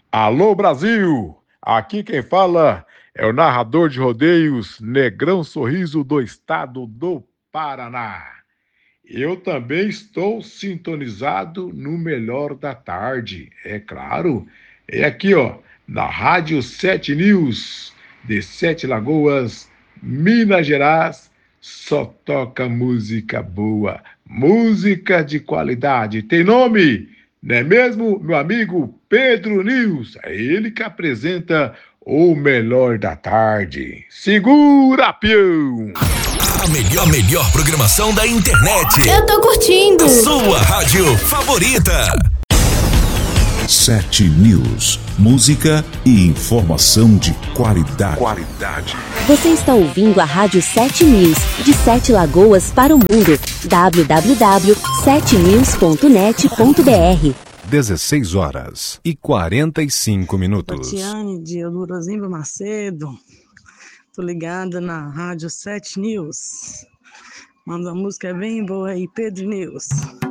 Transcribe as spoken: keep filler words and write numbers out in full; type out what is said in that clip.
Alô Brasil, aqui quem fala é o narrador de rodeios Negrão Sorriso do estado do Paraná. Eu também estou sintonizado no melhor da tarde, é claro. É aqui, ó, na Rádio Sete News, de Sete Lagoas, Minas Gerais, só toca música boa, música de qualidade. Tem nome, não é mesmo, meu amigo Pedro News? É ele que apresenta o melhor da tarde. Segura, peão! A melhor, melhor programação da internet. Eu tô curtindo. A sua rádio favorita. Sete News. Música e informação de qualidade. Qualidade. Você está ouvindo a Rádio Sete News, de Sete Lagoas para o mundo. w w w ponto sete news ponto net ponto b r. dezesseis horas e quarenta e cinco minutos. Tatiane de Eudorozimba Macedo. Tô ligada na Rádio Sete News. Manda uma música bem boa aí, Pedro News.